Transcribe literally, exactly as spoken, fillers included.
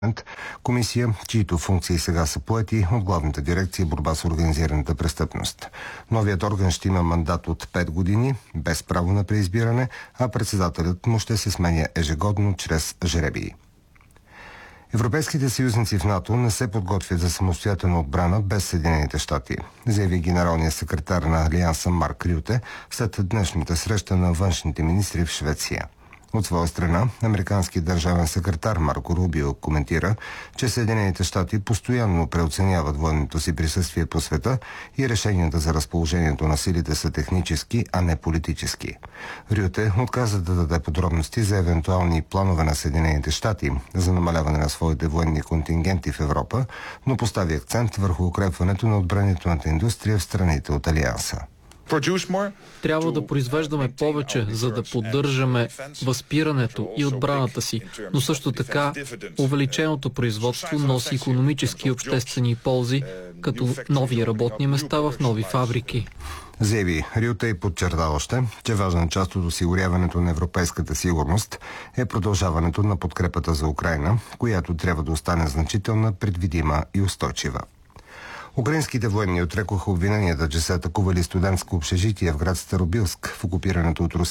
комисия, чието функции сега са поети от главната дирекция борба с организираната престъпност. Новият орган ще има мандат от пет години, без право на преизбиране, а председателят му ще се сменя ежегодно чрез жребии. Европейските съюзници в НАТО не се подготвят за самостоятелна отбрана без Съединените щати, заяви генералният секретар на Алианса Марк Рюте след днешната среща на външните министри в Швеция. От своя страна, американският държавен секретар Марко Рубио коментира, че Съединените щати постоянно преоценяват военното си присъствие по света и решенията за разположението на силите са технически, а не политически. Рюте отказа да даде подробности за евентуални планове на Съединените щати за намаляване на своите военни контингенти в Европа, но постави акцент върху укрепването на отбранителната индустрия в страните от Алианса. Трябва да произвеждаме повече, за да поддържаме възпирането и отбраната си, но също така увеличеното производство носи икономически и обществени ползи, като нови работни места в нови фабрики. Заяви Рюте и подчерта още, че важна част от осигуряването на европейската сигурност е продължаването на подкрепата за Украйна, която трябва да остане значителна, предвидима и устойчива. Украинските военни отрекоха обвиненията, че са атакували студентско общежитие в град Старобилск в окупираната от Русия